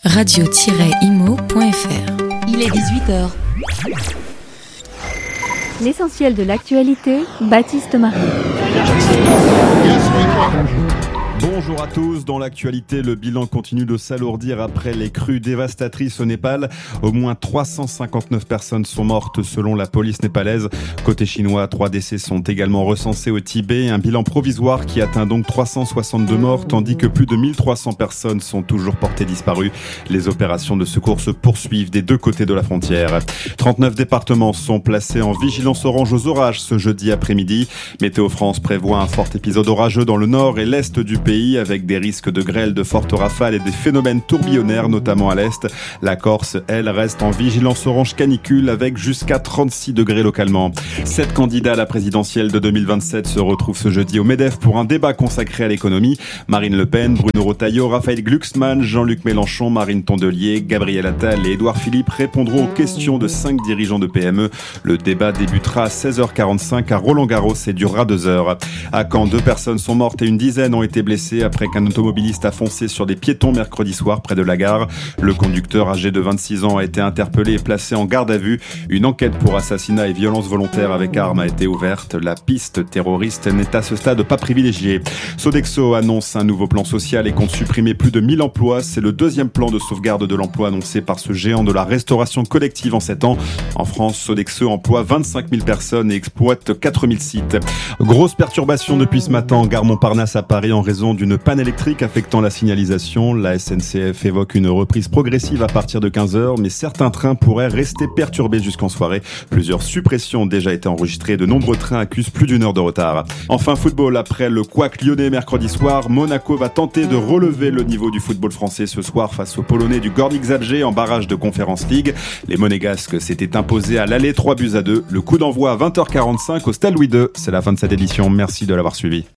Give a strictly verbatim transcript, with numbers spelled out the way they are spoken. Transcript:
radio tiret imo point f r. Il est dix-huit heures. L'essentiel de l'actualité, Baptiste Marie. Bonjour à tous. Dans l'actualité, le bilan continue de s'alourdir après les crues dévastatrices au Népal. Au moins trois cent cinquante-neuf personnes sont mortes selon la police népalaise. Côté chinois, trois décès sont également recensés au Tibet. Un bilan provisoire qui atteint donc trois cent soixante-deux morts, tandis que plus de mille trois cents personnes sont toujours portées disparues. Les opérations de secours se poursuivent des deux côtés de la frontière. trente-neuf départements sont placés en vigilance orange aux orages ce jeudi après-midi. Météo France prévoit un fort épisode orageux dans le nord et l'est du pays, avec des risques de grêle, de fortes rafales et des phénomènes tourbillonnaires, notamment à l'est. La Corse, elle, reste en vigilance orange canicule avec jusqu'à trente-six degrés localement. Sept candidats à la présidentielle de deux mille vingt-sept se retrouvent ce jeudi au MEDEF pour un débat consacré à l'économie. Marine Le Pen, Bruno Retailleau, Raphaël Glucksmann, Jean-Luc Mélenchon, Marine Tondelier, Gabriel Attal et Édouard Philippe répondront aux questions de cinq dirigeants de P M E. Le débat débutera à seize heures quarante-cinq à Roland-Garros et durera deux heures. À Caen, deux personnes sont mortes et une dizaine ont été blessées après qu'un automobiliste a foncé sur des piétons mercredi soir près de la gare. Le conducteur âgé de vingt-six ans a été interpellé et placé en garde à vue. Une enquête pour assassinat et violence volontaire avec arme a été ouverte. La piste terroriste n'est à ce stade pas privilégiée. Sodexo annonce un nouveau plan social et compte supprimer plus de mille emplois. C'est le deuxième plan de sauvegarde de l'emploi annoncé par ce géant de la restauration collective en sept ans. En France, Sodexo emploie vingt-cinq mille personnes et exploite quatre mille sites. Grosse perturbation depuis ce matin en gare Montparnasse à Paris en raison d'une panne électrique affectant la signalisation. La S N C F évoque une reprise progressive à partir de quinze heures, mais certains trains pourraient rester perturbés jusqu'en soirée. Plusieurs suppressions ont déjà été enregistrées. De nombreux trains accusent plus d'une heure de retard. Enfin, football. Après le couac lyonnais mercredi soir, Monaco va tenter de relever le niveau du football français ce soir face aux Polonais du Górnik Zabrze en barrage de Conference League. Les Monégasques s'étaient imposés à l'aller trois buts à deux. Le coup d'envoi à vingt heures quarante-cinq au Stade Louis deux. C'est la fin de cette édition. Merci de l'avoir suivi.